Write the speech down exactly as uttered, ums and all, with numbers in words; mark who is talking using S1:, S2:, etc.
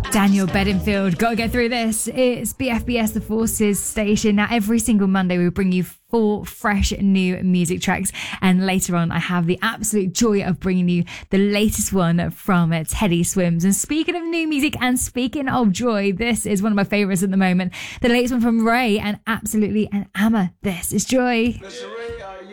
S1: Daniel Bedingfield, gotta get through this. It's B F B S The Forces station. Now, every single Monday we bring you four fresh new music tracks, and later on I have the absolute joy of bringing you the latest one from Teddy Swims. And speaking of new music and speaking of joy, this is one of my favourites at the moment, the latest one from Ray and Absolutely an Amma. This is Joy.